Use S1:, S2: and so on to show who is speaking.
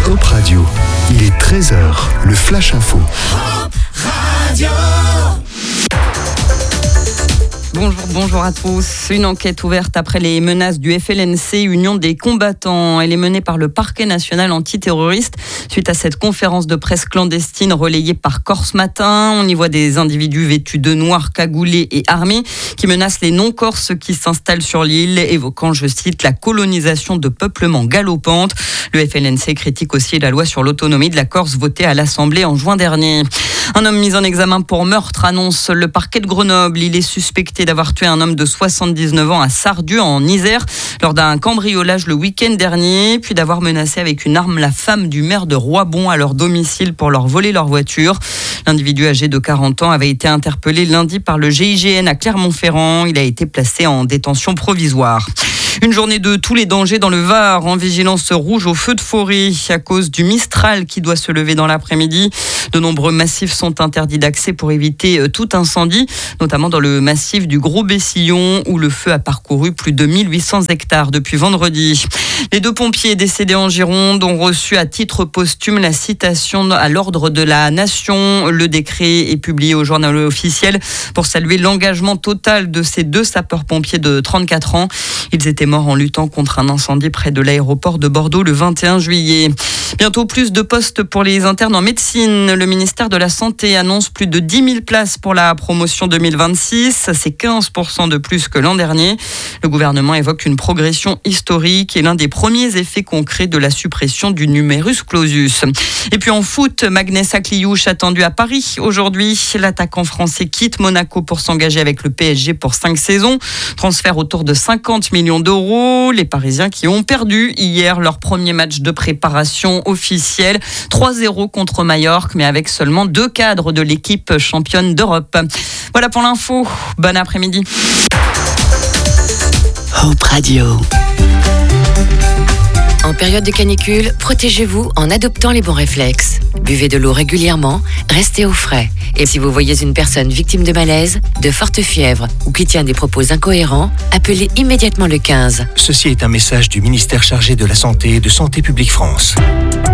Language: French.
S1: Hop Radio, il est 13h, le Flash Info.
S2: Hop Radio.
S3: Bonjour à tous. Une enquête ouverte après les menaces du FLNC, Union des combattants. Elle est menée par le parquet national antiterroriste suite à cette conférence de presse clandestine relayée par Corse Matin. On y voit des individus vêtus de noir, cagoulés et armés qui menacent les non-corses qui s'installent sur l'île, évoquant, je cite, la colonisation de peuplements galopantes. Le FLNC critique aussi la loi sur l'autonomie de la Corse votée à l'Assemblée en juin dernier. Un homme mis en examen pour meurtre, annonce le parquet de Grenoble. Il est suspecté d'avoir tué un homme de 79 ans à Sardieu, en Isère, lors d'un cambriolage le week-end dernier, puis d'avoir menacé avec une arme la femme du maire de Roibon à leur domicile pour leur voler leur voiture. L'individu âgé de 40 ans avait été interpellé lundi par le GIGN à Clermont-Ferrand. Il a été placé en détention provisoire. Une journée de tous les dangers dans le Var, en vigilance rouge au feu de forêt à cause du Mistral qui doit se lever dans l'après-midi. De nombreux massifs sont interdits d'accès pour éviter tout incendie, notamment dans le massif du Gros Bessillon où le feu a parcouru plus de 1800 hectares depuis vendredi. Les 2 pompiers décédés en Gironde ont reçu à titre posthume la citation à l'ordre de la Nation. Le décret est publié au journal officiel pour saluer l'engagement total de ces 2 sapeurs-pompiers de 34 ans. Ils étaient morts en luttant contre un incendie près de l'aéroport de Bordeaux le 21 juillet. Bientôt plus de postes pour les internes en médecine. Le ministère de la Santé annonce plus de 10 000 places pour la promotion 2026. C'est 15% de plus que l'an dernier. Le gouvernement évoque une progression historique et l'un des premiers effets concrets de la suppression du numerus clausus. Et puis en foot, Magnès Akliouche attendu à Paris aujourd'hui. L'attaquant français quitte Monaco pour s'engager avec le PSG pour 5 saisons. Transfert autour de 50 millions d'euros. Les Parisiens qui ont perdu hier leur premier match de préparation officielle. 3-0 contre Majorque, mais avec seulement 2 cadres de l'équipe championne d'Europe. Voilà pour l'info. Bon après-midi.
S4: Hop Radio. En période de canicule, protégez-vous en adoptant les bons réflexes. Buvez de l'eau régulièrement, restez au frais. Et si vous voyez une personne victime de malaise, de forte fièvre ou qui tient des propos incohérents, appelez immédiatement le 15.
S5: Ceci est un message du ministère chargé de la Santé et de Santé publique France.